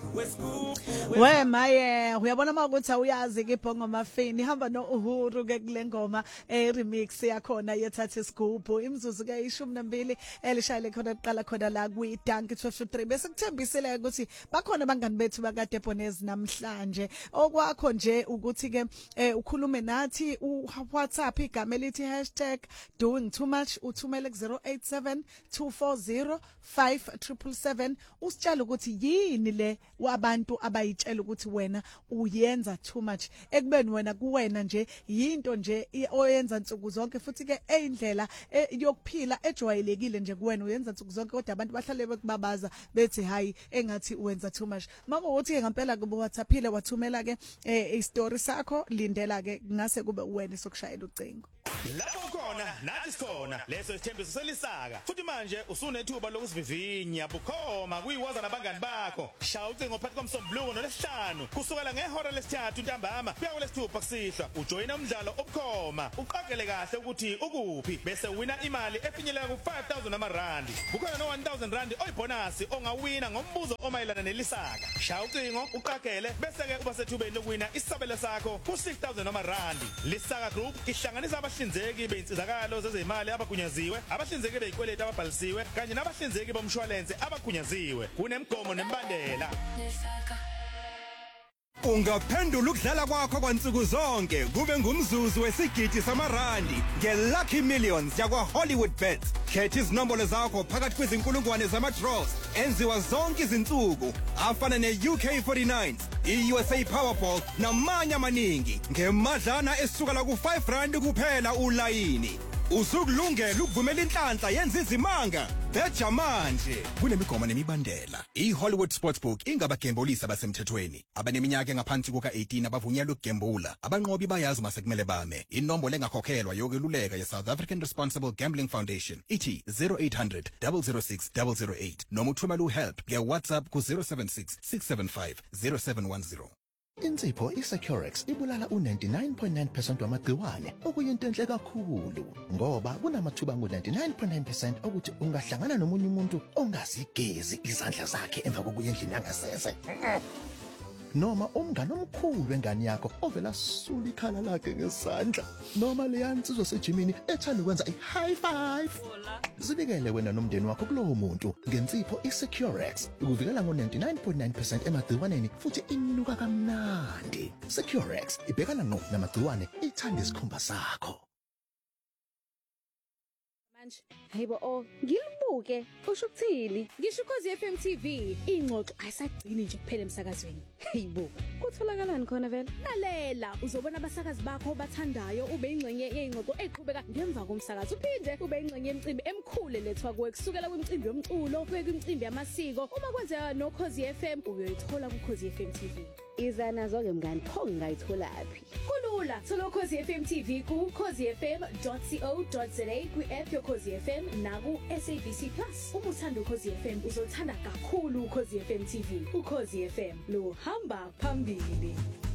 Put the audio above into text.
We maye uyabona ukuthi awuyazi ke ibhongo mafini ihamba no Uhuru ke kule ngoma remix yakhona yethatha isigubhu imzuzu ke 12 elishayile khona iqala khona la kwi Dunk 12:3 bese kuthembisile ukuthi bakhona abangani bethu bakade Bonez namhlanje okwakho nje ukuthi ke ukhulume nathi WhatsApp igama elithi #doingtoomuch uthumele ku 0872405777 usitshela ukuthi yini le wabantu abayitshela ukuthi wena uyenza too much ekubeni wena kuwena nje yinto nje oyenza nsuku zonke futhi ke eyindlela yokuphila ejwayelekile nje kuwena uyenza nsuku zonke kodwa abantu bahlale bekubabaza bethi hayi engathi uwenza too much mako uthi ke ngempela kubo WhatsAppile wathumela ke istory sakho lindela ke ngase kube uwena sokushayela ucingo lapho khona nathi sikhona leso isithembiso selisaka futhi manje usunethuba lokusivivinya bukhoma kuyiwaza nabangani bakho shaya ucingo phakathi komsombuluko nolesihlanu kusukela ngehora lesithathu ntambama kuya kulesithupha kusihlwa ujoyina umdlalo obukhoma uqagele kahle ukuthi ukuphi bese wina imali efinyelela ku 5000 amarandi kukhona no 1000 rand oyibonus ongawina ngombuzo omayelana nelisaka shaya ucingo uqagele bese ke uba sethubeni lokuwina isabelo sakho ku 6000 amarandi lisaka group ihlanganisa abahlinzeki beinsizakalo zezimali abagunyaziwe abahlinzeki beyikweleti ababhalisiwe kanye nabahlinzeki bomshwalense abagunyaziwe kunemgomo nembandela Ungaphendula ukudlala kwakho kwansuku zonke kube ngumzuzu wesigidi samarandi ngeLucky Millions yakwa Hollywoodbets khetha izinombolo zakho phakathi kwezinkulungwane zama-draws enziwa zonke izinsuku afana ne-UK49 i-USA Powerball namanye amaningi ngemadlana esukela ku-R5 kuphela ulayini usukulungela ukuvumela inhlanhla yenza izimanga beja manje kunemigomo nemibandela iHollywood Sportsbook ingabagembulisi abasemthethweni abaneminyaka engaphansi kuka-18 abavunyelwe ukugembula abanqobi bayazi masekumele bame inombolo engakhokhelwa yokweluleka ye-South African Responsible Gambling Foundation ithi 0800 006 008 noma uthumela uhelp nge-WhatsApp ku-076 675 0710 Insipho iSecurex ibulala u99.9% wamagciwane okuyinto enhle kakhulu ngoba kunamathuba ngu99.9% ukuthi ungahlangana nomunye umuntu ongazigezi izandla zakhe emva kokuya endlini yangasese noma umngane omkhulu wengane yakho ovela sula ikhala lakhe ngesandla noma leyansizwa sejimini ethanda ukwenza i-high five zibikele wena nomndeni wakho kulowo muntu ngensipho iSecurex ukuvikela ngo99.9% emagciwaneni futhi inuka kamnandi Securex ibhekana namagciwane ithanda isikhumba sakho manje hayibo ngilibuke usho ukuthini ngisho ukhozi FM TV ingxoxo ayisagcini nje kuphela emsakazweni hayibo kutholakalani khona vele lalela uzobona abasakazi bakho bathandayo ube ingxenye yeingxoxo eqhubeka ngemva komsakazo uphinde ube ingxenye yemicimbi emkhulu lethwa kuwe kusukela kwimicimbi yomculo kuye kwimicimbi yamasiko uma kwenzeka nokhozi FM uyoyithola kukhozi FM TV izana zonke mngani pho ngayitholaphi kulula thola ukhozi FM TV ku khozifm.co.za ku-app yokhozi FM naku SABC Plus uma uthanda ukhozi FM uzothanda kakhulu ukhozi FM TV ukhozi FM lo hamba phambili